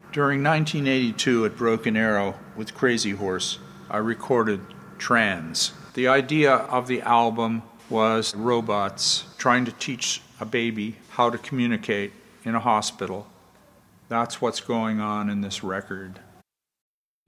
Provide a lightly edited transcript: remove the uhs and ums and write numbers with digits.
During 1982 at Broken Arrow with Crazy Horse, I recorded Trans. The idea of the album was robots trying to teach a baby how to communicate in a hospital. That's what's going on in this record.